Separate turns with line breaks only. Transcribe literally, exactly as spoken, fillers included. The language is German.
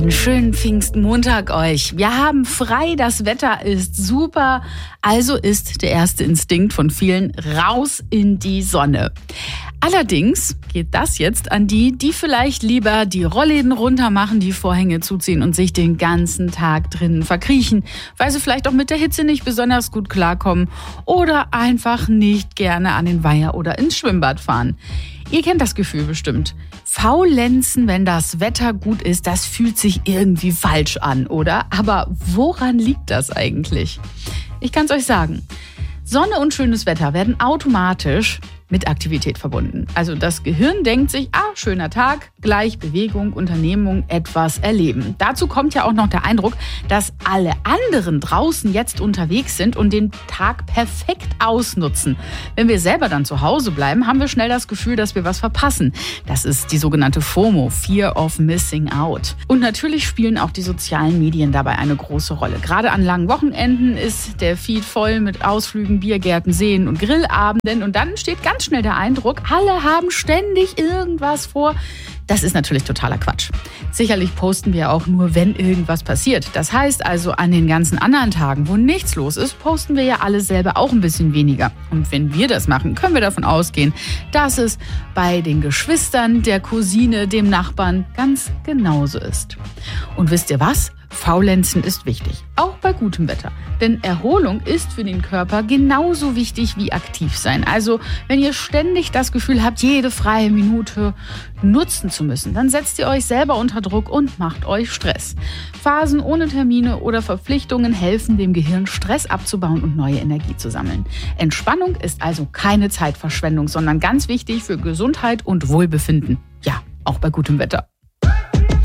Einen schönen Pfingstmontag euch. Wir haben frei, das Wetter ist super. Also ist der erste Instinkt von vielen raus in die Sonne. Allerdings geht das jetzt an die, die vielleicht lieber die Rollläden runter machen, die Vorhänge zuziehen und sich den ganzen Tag drinnen verkriechen, weil sie vielleicht auch mit der Hitze nicht besonders gut klarkommen oder einfach nicht gerne an den Weiher oder ins Schwimmbad fahren. Ihr kennt das Gefühl bestimmt. Faulenzen, wenn das Wetter gut ist, das fühlt sich irgendwie falsch an, oder? Aber woran liegt das eigentlich? Ich kann es euch sagen. Sonne und schönes Wetter werden automatisch mit Aktivität verbunden. Also das Gehirn denkt sich, ah, schöner Tag, gleich Bewegung, Unternehmung, etwas erleben. Dazu kommt ja auch noch der Eindruck, dass alle anderen draußen jetzt unterwegs sind und den Tag perfekt ausnutzen. Wenn wir selber dann zu Hause bleiben, haben wir schnell das Gefühl, dass wir was verpassen. Das ist die sogenannte FOMO, Fear of Missing Out. Und natürlich spielen auch die sozialen Medien dabei eine große Rolle. Gerade an langen Wochenenden ist der Feed voll mit Ausflügen, Biergärten, Seen und Grillabenden und dann steht ganz schnell der Eindruck, alle haben ständig irgendwas vor. Das ist natürlich totaler Quatsch. Sicherlich posten wir auch nur, wenn irgendwas passiert. Das heißt also, an den ganzen anderen Tagen, wo nichts los ist, posten wir ja alle selber auch ein bisschen weniger. Und wenn wir das machen, können wir davon ausgehen, dass es bei den Geschwistern, der Cousine, dem Nachbarn ganz genauso ist. Und wisst ihr was? Faulenzen ist wichtig, auch bei gutem Wetter. Denn Erholung ist für den Körper genauso wichtig wie aktiv sein. Also wenn ihr ständig das Gefühl habt, jede freie Minute nutzen zu müssen, dann setzt ihr euch selber unter Druck und macht euch Stress. Phasen ohne Termine oder Verpflichtungen helfen dem Gehirn, Stress abzubauen und neue Energie zu sammeln. Entspannung ist also keine Zeitverschwendung, sondern ganz wichtig für Gesundheit und Wohlbefinden. Ja, auch bei gutem Wetter.